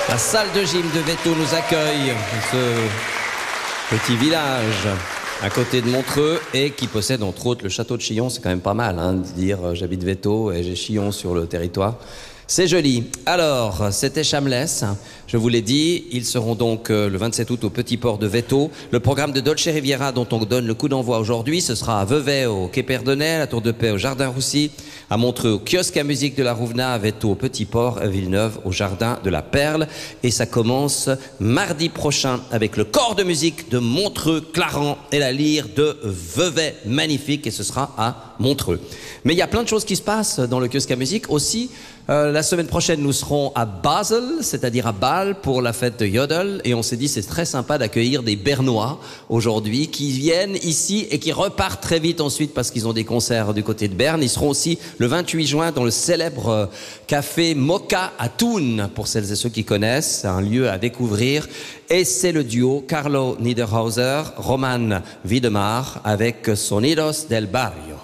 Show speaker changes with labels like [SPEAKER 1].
[SPEAKER 1] La salle de gym de Veto nous accueille, ce petit village à côté de Montreux et qui possède entre autres le château de Chillon. C'est quand même pas mal de dire j'habite Veto et j'ai Chillon sur le territoire. C'est joli. Alors, c'était Shameless. Je vous l'ai dit, ils seront donc le 27 août au Petit Port de Veto. Le programme de Dolce Riviera dont on donne le coup d'envoi aujourd'hui, ce sera à Vevey au Quai Perdonnet, à la Tour de Paix au Jardin Roussy, à Montreux au Kiosque à musique de la Rouvenat, à Veto au Petit Port, à Villeneuve au Jardin de la Perle. Et ça commence mardi prochain avec le corps de musique de Montreux, Clarence et la lyre de Vevey. Magnifique, et ce sera à Montreux. Mais il y a plein de choses qui se passent dans le Kiosque à musique aussi. La semaine prochaine, nous serons à Basel, c'est-à-dire à Bâle, pour la fête de Yodel. Et on s'est dit, c'est très sympa d'accueillir des Bernois aujourd'hui qui viennent ici et qui repartent très vite ensuite parce qu'ils ont des concerts du côté de Berne. Ils seront aussi le 28 juin dans le célèbre café Mocha à Thun, pour celles et ceux qui connaissent. C'est un lieu à découvrir. Et c'est le duo Carlo Niederhauser, Roman Wiedemar avec Sonidos del Barrio.